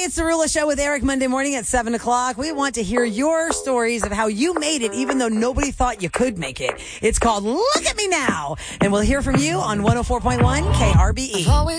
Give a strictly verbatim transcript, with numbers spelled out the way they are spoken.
it's the Rula Show with Eric Monday morning at seven o'clock. We want to hear your stories of how you made it, even though nobody thought you could make it. It's called Look at Me Now. And we'll hear from you on one oh four point one K R B E.